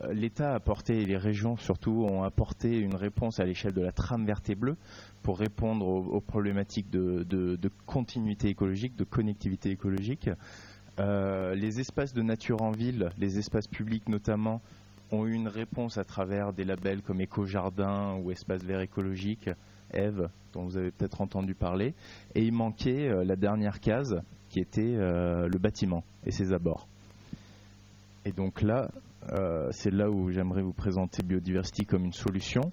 l'État a apporté, et les régions surtout, ont apporté une réponse à l'échelle de la trame verte et bleue pour répondre aux problématiques de continuité écologique, de connectivité écologique. Les espaces de nature en ville, les espaces publics notamment, ont eu une réponse à travers des labels comme Éco-Jardin ou Espace Vert Écologique, Ève, dont vous avez peut-être entendu parler. Et il manquait la dernière case, qui était le bâtiment et ses abords. Et donc là, c'est là où j'aimerais vous présenter Biodiversity comme une solution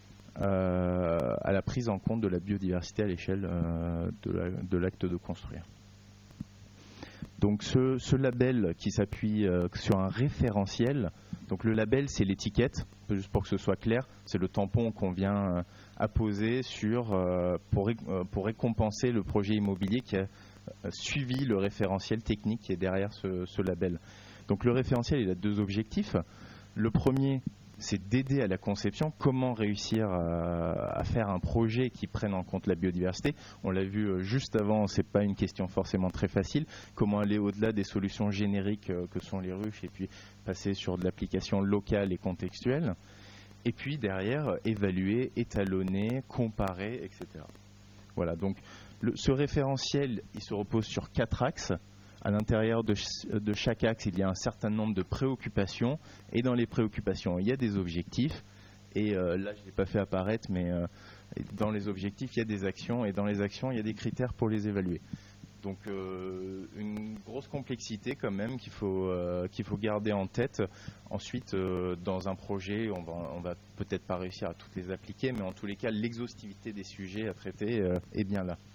à la prise en compte de la biodiversité à l'échelle de l'acte de construire. Donc ce label qui s'appuie sur un référentiel, donc le label c'est l'étiquette, juste pour que ce soit clair, c'est le tampon qu'on vient apposer pour récompenser le projet immobilier qui a suivi le référentiel technique qui est derrière ce label. Donc le référentiel il a deux objectifs. Le premier, c'est d'aider à la conception, comment réussir à faire un projet qui prenne en compte la biodiversité. On l'a vu juste avant, c'est pas une question forcément très facile. Comment aller au-delà des solutions génériques que sont les ruches et puis passer sur de l'application locale et contextuelle. Et puis derrière, évaluer, étalonner, comparer, etc. Voilà, donc ce référentiel, il se repose sur 4 axes. À l'intérieur de chaque axe, il y a un certain nombre de préoccupations. Et dans les préoccupations, il y a des objectifs. Et là, je ne l'ai pas fait apparaître, mais dans les objectifs, il y a des actions. Et dans les actions, il y a des critères pour les évaluer. Donc une grosse complexité quand même qu'il faut garder en tête. Ensuite, dans un projet, on va peut-être pas réussir à toutes les appliquer, mais en tous les cas, l'exhaustivité des sujets à traiter est bien là.